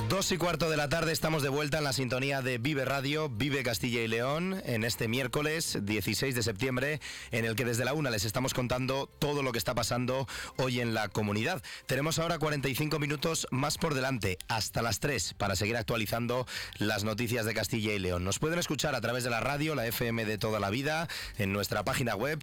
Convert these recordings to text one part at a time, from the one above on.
2:15 de la tarde, estamos de vuelta en la sintonía de Vive Radio, Vive Castilla y León, en este miércoles 16 de septiembre, en el que desde la 1 les estamos contando todo lo que está pasando hoy en la comunidad. Tenemos ahora 45 minutos más por delante, hasta las 3, para seguir actualizando las noticias de Castilla y León. Nos pueden escuchar a través de la radio, la FM de toda la vida, en nuestra página web,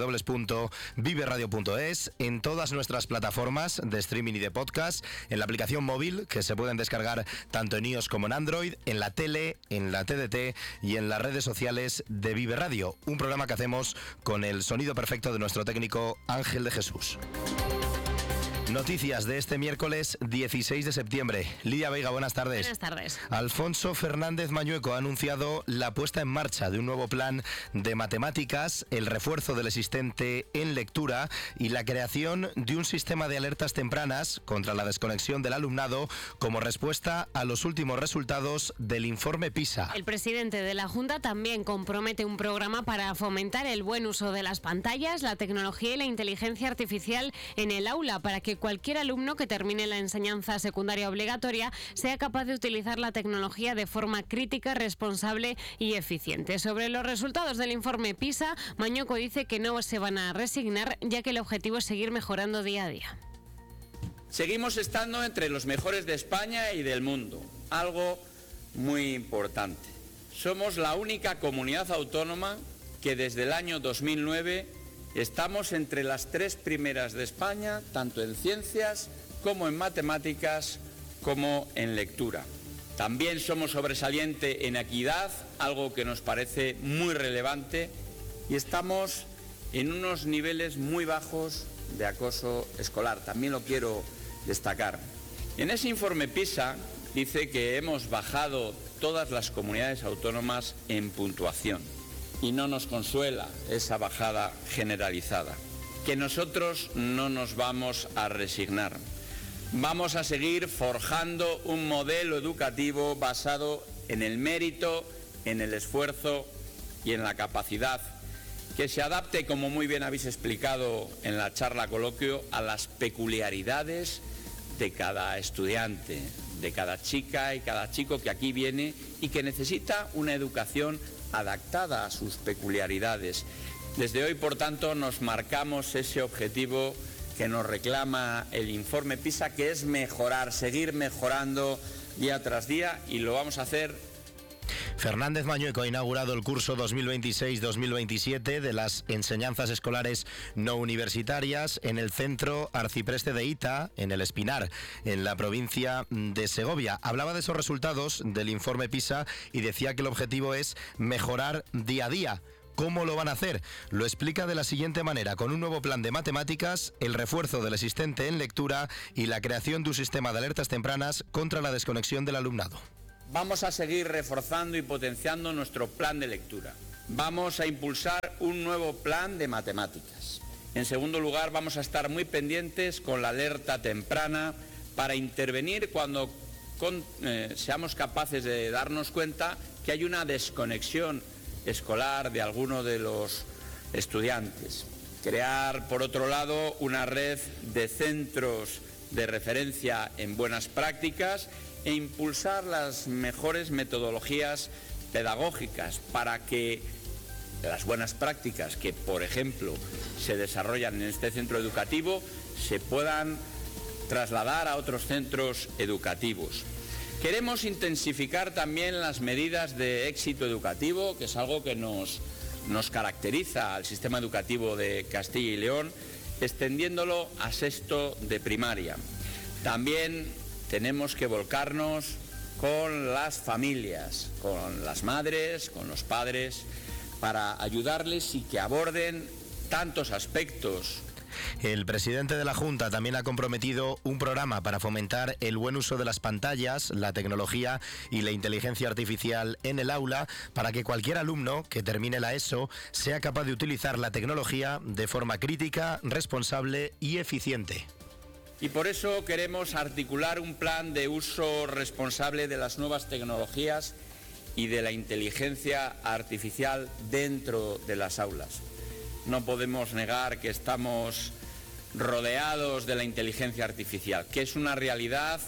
www.viveradio.es, en todas nuestras plataformas de streaming y de podcast, en la aplicación móvil, que se pueden descargar tanto en iOS como en Android, en la tele, en la TDT y en las redes sociales de Vive Radio, un programa que hacemos con el sonido perfecto de nuestro técnico Ángel de Jesús. Noticias de este miércoles 16 de septiembre. Lidia Veiga, buenas tardes. Buenas tardes. Alfonso Fernández Mañueco ha anunciado la puesta en marcha de un nuevo plan de matemáticas, el refuerzo del existente en lectura y la creación de un sistema de alertas tempranas contra la desconexión del alumnado como respuesta a los últimos resultados del informe PISA. El presidente de la Junta también compromete un programa para fomentar el buen uso de las pantallas, la tecnología y la inteligencia artificial en el aula para que cualquier alumno que termine la enseñanza secundaria obligatoria sea capaz de utilizar la tecnología de forma crítica, responsable y eficiente. Sobre los resultados del informe PISA, Mañueco dice que no se van a resignar, ya que el objetivo es seguir mejorando día a día. Seguimos estando entre los mejores de España y del mundo, algo muy importante. Somos la única comunidad autónoma que desde el año 2009 estamos entre las 3 primeras de España, tanto en ciencias como en matemáticas como en lectura. También somos sobresaliente en equidad, algo que nos parece muy relevante, y estamos en unos niveles muy bajos de acoso escolar. También lo quiero destacar. En ese informe PISA dice que hemos bajado todas las comunidades autónomas en puntuación. Y no nos consuela esa bajada generalizada. Que nosotros no nos vamos a resignar. Vamos a seguir forjando un modelo educativo basado en el mérito, en el esfuerzo y en la capacidad, que se adapte, como muy bien habéis explicado en la charla coloquio, a las peculiaridades de cada estudiante, de cada chica y cada chico que aquí viene y que necesita una educación adaptada a sus peculiaridades. Desde hoy, por tanto, nos marcamos ese objetivo que nos reclama el informe PISA, que es mejorar, seguir mejorando día tras día, y lo vamos a hacer. Fernández Mañueco ha inaugurado el curso 2026-2027 de las enseñanzas escolares no universitarias en el Centro Arcipreste de Ita, en el Espinar, en la provincia de Segovia. Hablaba de esos resultados del informe PISA y decía que el objetivo es mejorar día a día. ¿Cómo lo van a hacer? Lo explica de la siguiente manera: con un nuevo plan de matemáticas, el refuerzo del existente en lectura y la creación de un sistema de alertas tempranas contra la desconexión del alumnado. Vamos a seguir reforzando y potenciando nuestro plan de lectura. Vamos a impulsar un nuevo plan de matemáticas. En segundo lugar, vamos a estar muy pendientes con la alerta temprana para intervenir cuando seamos capaces de darnos cuenta que hay una desconexión escolar de alguno de los estudiantes. Crear, por otro lado, una red de centros de referencia en buenas prácticas e impulsar las mejores metodologías pedagógicas para que las buenas prácticas que, por ejemplo, se desarrollan en este centro educativo se puedan trasladar a otros centros educativos. Queremos intensificar también las medidas de éxito educativo, que es algo que nos caracteriza al sistema educativo de Castilla y León, extendiéndolo a sexto de primaria. También tenemos que volcarnos con las familias, con las madres, con los padres, para ayudarles y que aborden tantos aspectos. El presidente de la Junta también ha comprometido un programa para fomentar el buen uso de las pantallas, la tecnología y la inteligencia artificial en el aula, para que cualquier alumno que termine la ESO sea capaz de utilizar la tecnología de forma crítica, responsable y eficiente. Y por eso queremos articular un plan de uso responsable de las nuevas tecnologías y de la inteligencia artificial dentro de las aulas. No podemos negar que estamos rodeados de la inteligencia artificial, que es una realidad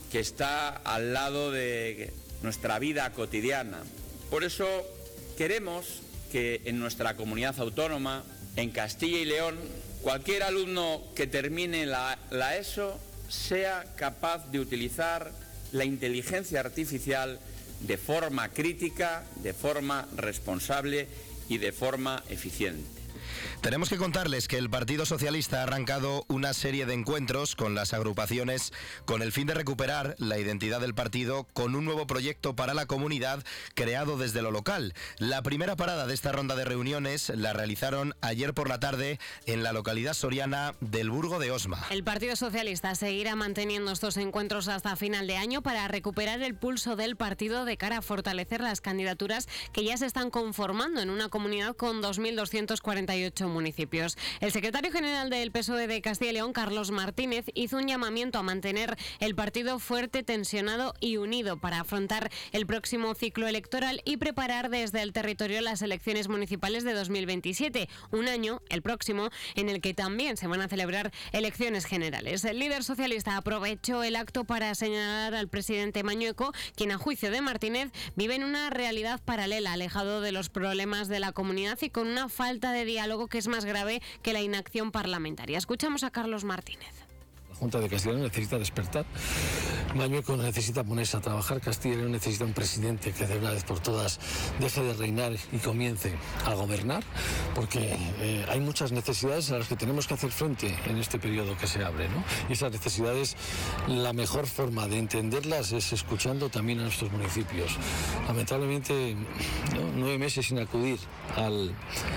que está al lado de nuestra vida cotidiana. Por eso queremos que en nuestra comunidad autónoma, en Castilla y León, cualquier alumno que termine la ESO sea capaz de utilizar la inteligencia artificial de forma crítica, de forma responsable y de forma eficiente. Tenemos que contarles que el Partido Socialista ha arrancado una serie de encuentros con las agrupaciones con el fin de recuperar la identidad del partido con un nuevo proyecto para la comunidad creado desde lo local. La primera parada de esta ronda de reuniones la realizaron ayer por la tarde en la localidad soriana del Burgo de Osma. El Partido Socialista seguirá manteniendo estos encuentros hasta final de año para recuperar el pulso del partido de cara a fortalecer las candidaturas que ya se están conformando en una comunidad con 2.248 municipios. El secretario general del PSOE de Castilla y León, Carlos Martínez, hizo un llamamiento a mantener el partido fuerte, tensionado y unido para afrontar el próximo ciclo electoral y preparar desde el territorio las elecciones municipales de 2027, un año, el próximo, en el que también se van a celebrar elecciones generales. El líder socialista aprovechó el acto para señalar al presidente Mañueco, quien a juicio de Martínez vive en una realidad paralela, alejado de los problemas de la comunidad y con una falta de diálogo que es más grave que la inacción parlamentaria. Escuchamos a Carlos Martínez. La Junta de Castilla y León necesita despertar. Mañueco necesita ponerse a trabajar. Castilla y León necesita un presidente que de una vez por todas deje de reinar y comience a gobernar, porque hay muchas necesidades a las que tenemos que hacer frente en este periodo que se abre, ¿no? Y esas necesidades, la mejor forma de entenderlas es escuchando también a nuestros municipios. Lamentablemente, 9 meses sin acudir al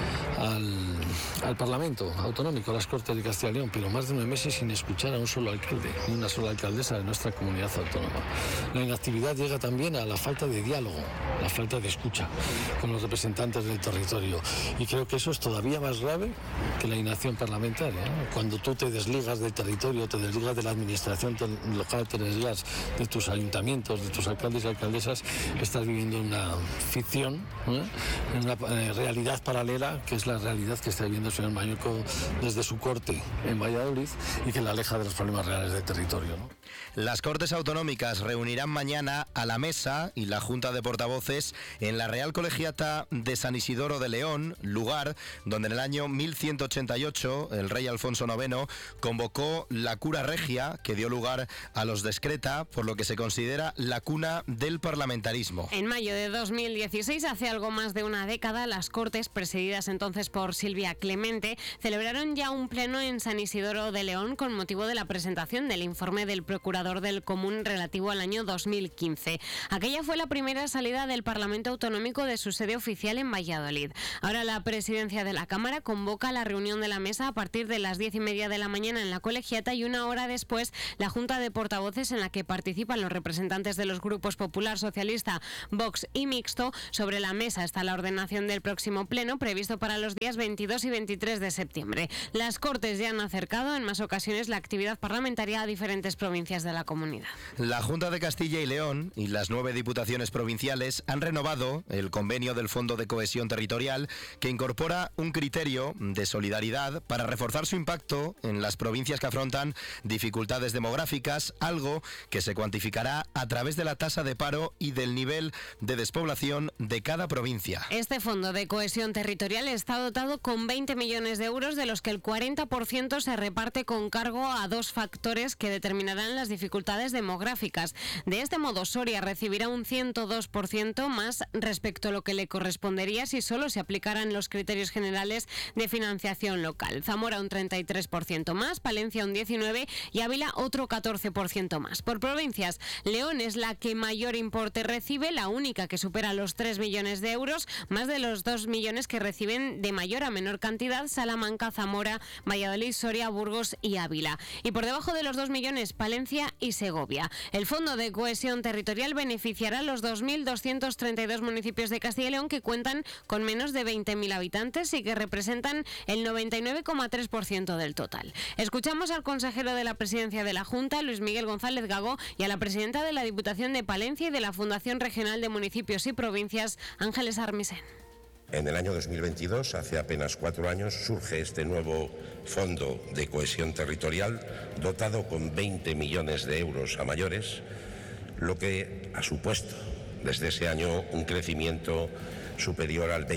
Parlamento Autonómico, a las Cortes de Castilla y León, pero más de 9 meses sin escuchar a un solo alcalde ni una sola alcaldesa de nuestra comunidad autónoma. La inactividad llega también a la falta de diálogo, la falta de escucha con los representantes del territorio. Y creo que eso es todavía más grave que la inacción parlamentaria, ¿no? Cuando tú te desligas del territorio, te desligas de la administración local, te desligas de tus ayuntamientos, de tus alcaldes y alcaldesas, estás viviendo una ficción, ¿no? Una realidad paralela, que es la realidad que está viviendo el señor Mañueco desde su corte en Valladolid y que la aleja de los problemas reales del territorio, ¿no? Las Cortes Autonómicas reunirán mañana a la Mesa y la Junta de Portavoces en la Real Colegiata de San Isidoro de León, lugar donde en el año 1188 el rey Alfonso IX convocó la cura regia que dio lugar a los Descreta, por lo que se considera la cuna del parlamentarismo. En mayo de 2016, hace algo más de una década, las Cortes, presididas entonces por Silvia Clemente, celebraron ya un pleno en San Isidoro de León con motivo de la presentación del informe del procurador del Común relativo al año 2015. Aquella fue la primera salida del Parlamento Autonómico de su sede oficial en Valladolid. Ahora la presidencia de la Cámara convoca la reunión de la mesa a partir de las 10:30 de la mañana en la colegiata y una hora después la Junta de Portavoces, en la que participan los representantes de los grupos Popular, Socialista, Vox y Mixto. Sobre la mesa está la ordenación del próximo pleno previsto para los días 22 y 23 de septiembre. Las Cortes ya han acercado en más ocasiones la actividad parlamentaria a diferentes provincias de la comunidad. La Junta de Castilla y León y las 9 diputaciones provinciales han renovado el convenio del Fondo de Cohesión Territorial, que incorpora un criterio de solidaridad para reforzar su impacto en las provincias que afrontan dificultades demográficas, algo que se cuantificará a través de la tasa de paro y del nivel de despoblación de cada provincia. Este Fondo de Cohesión Territorial está dotado con 20 millones de euros, de los que el 40% se reparte con cargo a 2 factores que determinarán las dificultades demográficas. De este modo, Soria recibirá un 102% más respecto a lo que le correspondería si solo se aplicaran los criterios generales de financiación local. Zamora un 33% más, Palencia un 19% y Ávila otro 14% más. Por provincias, León es la que mayor importe recibe, la única que supera los 3 millones de euros, más de los 2 millones que reciben de mayor a menor cantidad Salamanca, Zamora, Valladolid, Soria, Burgos y Ávila. Y por debajo de los 2 millones, Palencia y Segovia. El Fondo de Cohesión Territorial beneficiará a los 2.232 municipios de Castilla y León que cuentan con menos de 20.000 habitantes y que representan el 99,3% del total. Escuchamos al consejero de la Presidencia de la Junta, Luis Miguel González Gago, y a la presidenta de la Diputación de Palencia y de la Fundación Regional de Municipios y Provincias, Ángeles Armisen. En el año 2022, hace apenas 4 años, surge este nuevo Fondo de Cohesión Territorial, dotado con 20 millones de euros a mayores, lo que ha supuesto desde ese año un crecimiento superior al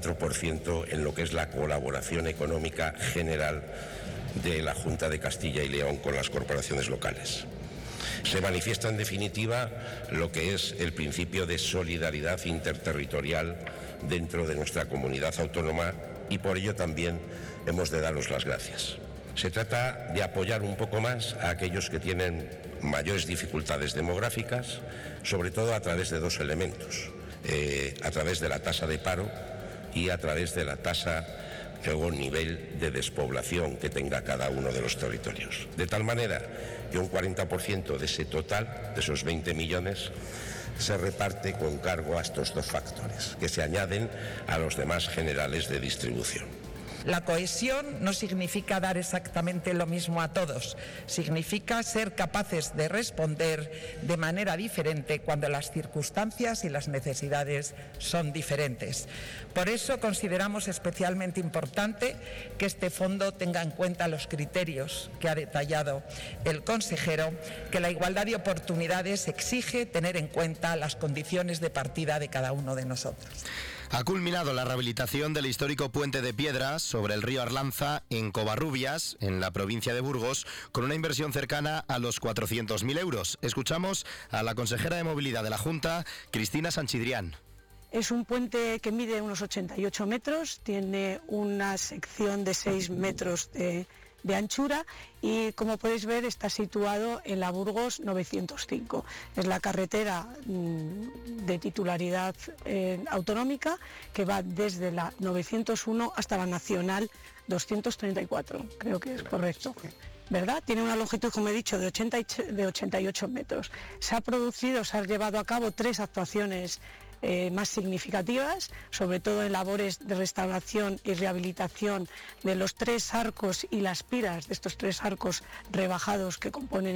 24% en lo que es la colaboración económica general de la Junta de Castilla y León con las corporaciones locales. Se manifiesta en definitiva lo que es el principio de solidaridad interterritorial dentro de nuestra comunidad autónoma y por ello también hemos de daros las gracias. Se trata de apoyar un poco más a aquellos que tienen mayores dificultades demográficas, sobre todo a través de 2 elementos, a través de la tasa de paro y a través de la tasa o nivel de despoblación que tenga cada uno de los territorios. De tal manera que un 40% de ese total, de esos 20 millones, se reparte con cargo a estos 2 factores, que se añaden a los demás generales de distribución. La cohesión no significa dar exactamente lo mismo a todos, significa ser capaces de responder de manera diferente cuando las circunstancias y las necesidades son diferentes. Por eso consideramos especialmente importante que este fondo tenga en cuenta los criterios que ha detallado el consejero, que la igualdad de oportunidades exige tener en cuenta las condiciones de partida de cada uno de nosotros. Ha culminado la rehabilitación del histórico puente de piedras sobre el río Arlanza en Covarrubias, en la provincia de Burgos, con una inversión cercana a los 400.000 euros. Escuchamos a la consejera de Movilidad de la Junta, Cristina Sanchidrián. Es un puente que mide unos 88 metros, tiene una sección de 6 metros de anchura y, como podéis ver, está situado en la Burgos 905. Es la carretera de titularidad autonómica que va desde la 901 hasta la Nacional 234, creo que es correcto, ¿verdad? Tiene una longitud, como he dicho, de 88 metros. Se han llevado a cabo 3 actuaciones más significativas, sobre todo en labores de restauración y rehabilitación de los 3 arcos y las piras de estos 3 arcos rebajados que componen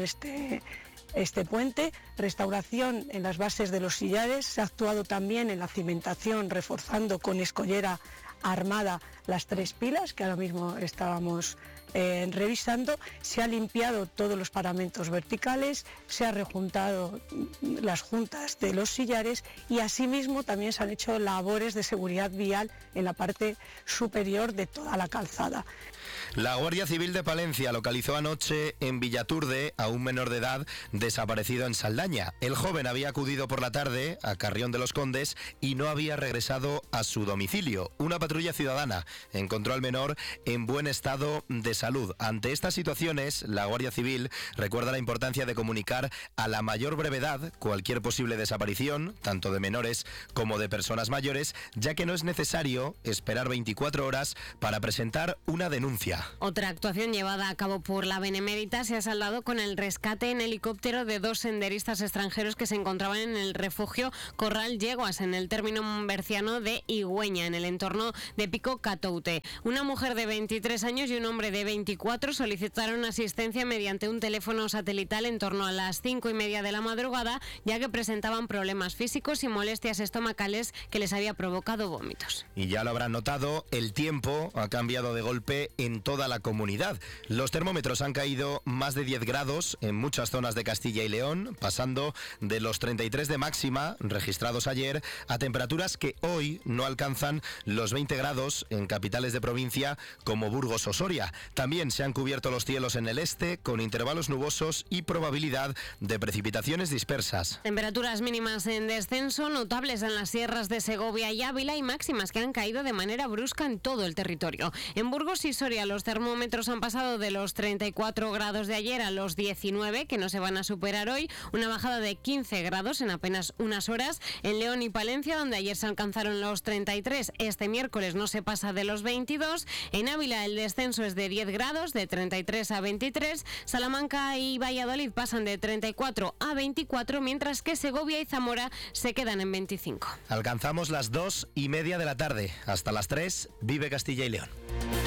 este puente, restauración en las bases de los sillares. Se ha actuado también en la cimentación, reforzando con escollera armada las 3 pilas que ahora mismo estábamos revisando. Se ha limpiado todos los paramentos verticales, se ha rejuntado las juntas de los sillares y asimismo también se han hecho labores de seguridad vial en la parte superior de toda la calzada. La Guardia Civil de Palencia localizó anoche en Villaturde a un menor de edad desaparecido en Saldaña. El joven había acudido por la tarde a Carrión de los Condes y no había regresado a su domicilio. Una patrulla ciudadana encontró al menor en buen estado de salud. Ante estas situaciones, la Guardia Civil recuerda la importancia de comunicar a la mayor brevedad cualquier posible desaparición, tanto de menores como de personas mayores, ya que no es necesario esperar 24 horas para presentar una denuncia. Otra actuación llevada a cabo por la Benemérita se ha saldado con el rescate en helicóptero de 2 senderistas extranjeros que se encontraban en el refugio Corral Yeguas, en el término berciano de Higüeña, en el entorno de Pico Catoute. Una mujer de 23 años y un hombre de 24 solicitaron asistencia mediante un teléfono satelital en torno a las 5:30 de la madrugada, ya que presentaban problemas físicos y molestias estomacales que les había provocado vómitos. Y ya lo habrán notado, el tiempo ha cambiado de golpe en toda la comunidad. Los termómetros han caído más de 10 grados en muchas zonas de Castilla y León, pasando de los 33 de máxima registrados ayer a temperaturas que hoy no alcanzan los 20 grados en capitales de provincia como Burgos o Soria. También se han cubierto los cielos en el este con intervalos nubosos y probabilidad de precipitaciones dispersas. Temperaturas mínimas en descenso notables en las sierras de Segovia y Ávila y máximas que han caído de manera brusca en todo el territorio. En Burgos y Soria los termómetros han pasado de los 34 grados de ayer a los 19, que no se van a superar hoy, una bajada de 15 grados en apenas unas horas. En León y Palencia, donde ayer se alcanzaron los 33, este miércoles no se pasa de los 22. En Ávila el descenso es de 10 grados, de 33 a 23. Salamanca y Valladolid pasan de 34 a 24, mientras que Segovia y Zamora se quedan en 25. Alcanzamos las 2:30 de la tarde. Hasta las 3, vive Castilla y León.